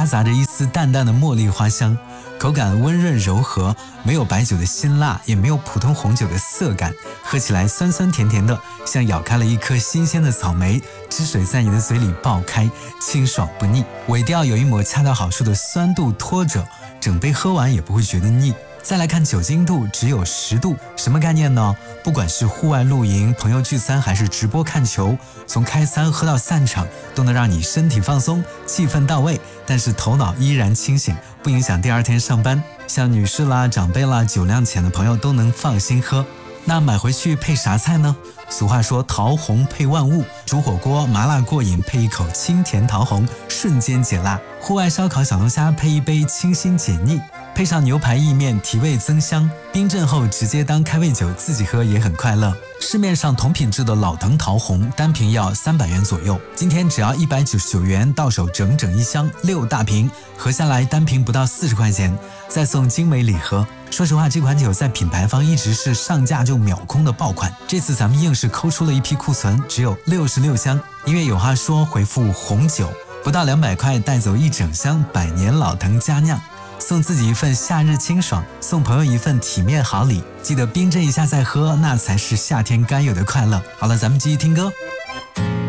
夹杂着一丝淡淡的茉莉花香，口感温润柔和，没有白酒的辛辣，也没有普通红酒的涩感，喝起来酸酸甜甜的，像咬开了一颗新鲜的草莓，汁水在你的嘴里爆开，清爽不腻。尾调有一抹恰到好处的酸度拖着，整杯喝完也不会觉得腻。再来看酒精度，只有10度，什么概念呢？不管是户外露营、朋友聚餐，还是直播看球，从开餐喝到散场，都能让你身体放松，气氛到位，但是头脑依然清醒，不影响第二天上班。像女士啦、长辈啦、酒量浅的朋友都能放心喝。那买回去配啥菜呢？俗话说桃红配万物，煮火锅麻辣过瘾，配一口清甜桃红，瞬间解辣；户外烧烤小龙虾配一杯清新解腻，配上牛排意面提味增香，冰镇后直接当开胃酒自己喝也很快乐。市面上同品质的老藤桃红单瓶要300元左右，今天只要199元到手，整整1箱6大瓶，合下来单瓶不到40块钱，再送精美礼盒。说实话，这款酒在品牌方一直是上架就秒空的爆款，这次咱们硬是抠出了一批库存，只有66箱。因为有话说，回复红酒不到200块带走一整箱100年老藤佳酿，送自己一份夏日清爽，送朋友一份体面好礼。记得冰镇一下再喝，那才是夏天该有的快乐。好了，咱们继续听歌。